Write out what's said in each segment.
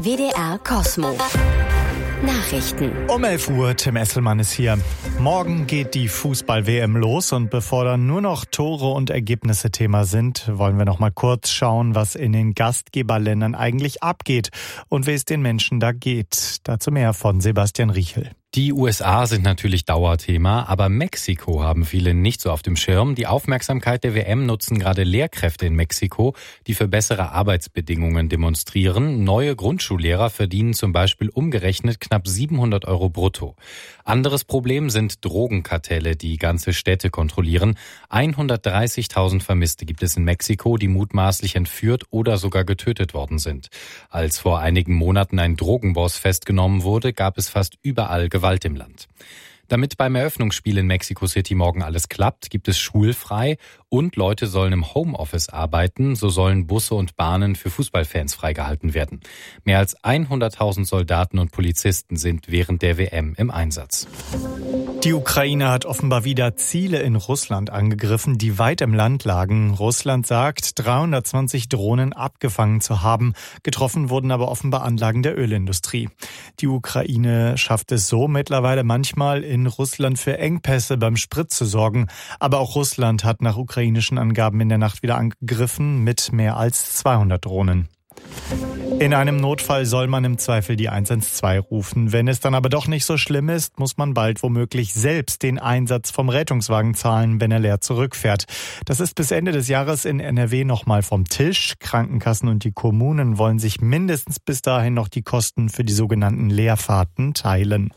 WDR Cosmo. Nachrichten. Um 11 Uhr, Tim Esselmann ist hier. Morgen geht die Fußball-WM los und bevor dann nur noch Tore und Ergebnisse Thema sind, wollen wir noch mal kurz schauen, was in den Gastgeberländern eigentlich abgeht und wie es den Menschen da geht. Dazu mehr von Sebastian Riechel. Die USA sind natürlich Dauerthema, aber Mexiko haben viele nicht so auf dem Schirm. Die Aufmerksamkeit der WM nutzen gerade Lehrkräfte in Mexiko, die für bessere Arbeitsbedingungen demonstrieren. Neue Grundschullehrer verdienen zum Beispiel umgerechnet knapp 700 € brutto. Anderes Problem sind Drogenkartelle, die ganze Städte kontrollieren. 130.000 Vermisste gibt es in Mexiko, die mutmaßlich entführt oder sogar getötet worden sind. Als vor einigen Monaten ein Drogenboss festgenommen wurde, gab es fast überall Gewalt im Land. Damit beim Eröffnungsspiel in Mexico City morgen alles klappt, gibt es schulfrei und Leute sollen im Homeoffice arbeiten. So sollen Busse und Bahnen für Fußballfans freigehalten werden. Mehr als 100.000 Soldaten und Polizisten sind während der WM im Einsatz. Die Ukraine hat offenbar wieder Ziele in Russland angegriffen, die weit im Land lagen. Russland sagt, 320 Drohnen abgefangen zu haben. Getroffen wurden aber offenbar Anlagen der Ölindustrie. Die Ukraine schafft es so mittlerweile manchmal in Russland für Engpässe beim Sprit zu sorgen. Aber auch Russland hat nach ukrainischen Angaben in der Nacht wieder angegriffen mit mehr als 200 Drohnen. In einem Notfall soll man im Zweifel die 112 rufen. Wenn es dann aber doch nicht so schlimm ist, muss man bald womöglich selbst den Einsatz vom Rettungswagen zahlen, wenn er leer zurückfährt. Das ist bis Ende des Jahres in NRW nochmal vom Tisch. Krankenkassen und die Kommunen wollen sich mindestens bis dahin noch die Kosten für die sogenannten Leerfahrten teilen.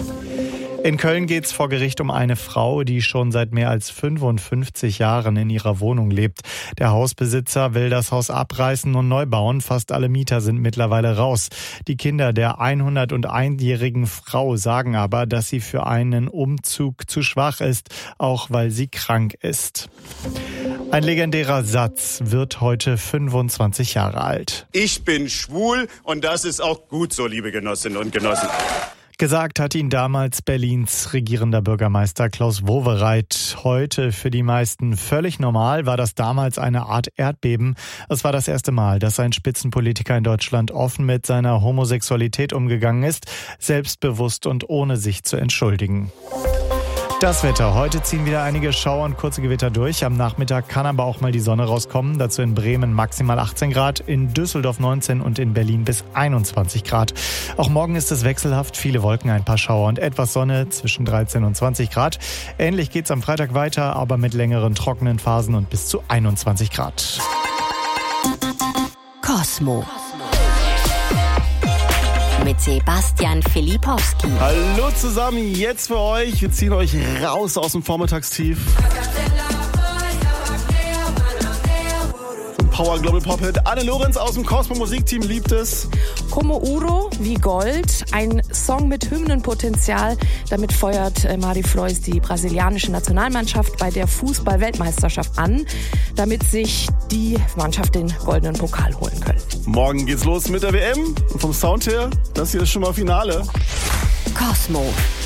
In Köln geht es vor Gericht um eine Frau, die schon seit mehr als 55 Jahren in ihrer Wohnung lebt. Der Hausbesitzer will das Haus abreißen und neu bauen. Fast alle Mieter sind mittlerweile raus. Die Kinder der 101-jährigen Frau sagen aber, dass sie für einen Umzug zu schwach ist, auch weil sie krank ist. Ein legendärer Satz wird heute 25 Jahre alt. Ich bin schwul und das ist auch gut so, liebe Genossinnen und Genossen. Gesagt hat ihn damals Berlins regierender Bürgermeister Klaus Wowereit. Heute für die meisten völlig normal, war das damals eine Art Erdbeben. Es war das erste Mal, dass ein Spitzenpolitiker in Deutschland offen mit seiner Homosexualität umgegangen ist, selbstbewusst und ohne sich zu entschuldigen. Das Wetter. Heute ziehen wieder einige Schauer und kurze Gewitter durch. Am Nachmittag kann aber auch mal die Sonne rauskommen. Dazu in Bremen maximal 18 Grad, in Düsseldorf 19 und in Berlin bis 21 Grad. Auch morgen ist es wechselhaft. Viele Wolken, ein paar Schauer und etwas Sonne zwischen 13 und 20 Grad. Ähnlich geht's am Freitag weiter, aber mit längeren trockenen Phasen und bis zu 21 Grad. Cosmo. Mit Sebastian Filipowski. Hallo zusammen, jetzt für euch. Wir ziehen euch raus aus dem Vormittagstief. Power Global Pop Hit. Anne Lorenz aus dem Cosmo Musikteam liebt es. Como Uro wie Gold, ein Song mit Hymnenpotenzial. Damit feuert Mari Freus die brasilianische Nationalmannschaft bei der Fußball-Weltmeisterschaft an, damit sich die Mannschaft den goldenen Pokal holen können. Morgen geht's los mit der WM. Und vom Sound her, das hier ist schon mal Finale. Cosmo.